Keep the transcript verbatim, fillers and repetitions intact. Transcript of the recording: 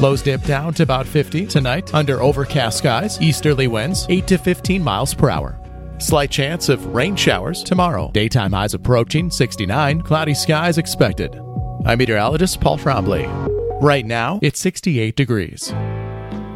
Lows dip down to about fifty tonight under overcast skies. Easterly winds eight to fifteen miles per hour. Slight chance of rain showers tomorrow. Daytime highs approaching sixty-nine. Cloudy skies expected. I'm meteorologist Paul Trombley. Right now, it's sixty-eight degrees.